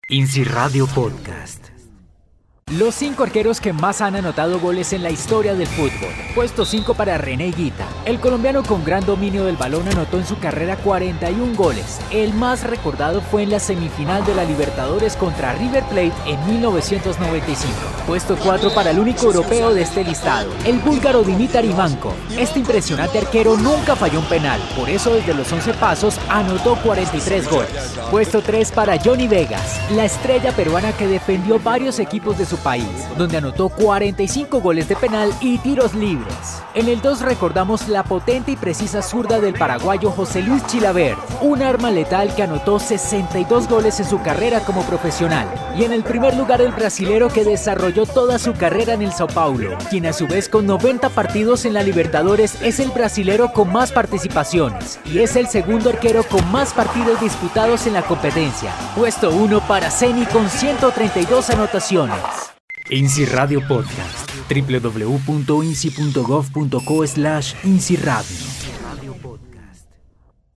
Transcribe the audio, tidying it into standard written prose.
INSI Radio Podcast. Los 5 arqueros que más han anotado goles en la historia del fútbol. Puesto 5 para René Higuita. El colombiano con gran dominio del balón anotó en su carrera 41 goles. El más recordado fue en la semifinal de la Libertadores contra River Plate en 1995. Puesto 4 para el único europeo de este listado, el búlgaro Dimitar Ivankov. Este impresionante arquero nunca falló un penal, por eso desde los 11 pasos anotó 43 goles. Puesto 3 para Johnny Vegas, la estrella peruana que defendió varios equipos de su país, donde anotó 45 goles de penal y tiros libres. En el 2 recordamos la potente y precisa zurda del paraguayo José Luis Chilavert, un arma letal que anotó 62 goles en su carrera como profesional. Y en el primer lugar el brasilero que desarrolló toda su carrera en el Sao Paulo, quien a su vez con 90 partidos en la Libertadores es el brasilero con más participaciones y es el segundo arquero con más partidos disputados en la competencia. Puesto 1 para Ceni con 132 anotaciones. INSI Radio Podcast. www.insi.gov.co/INSI Radio.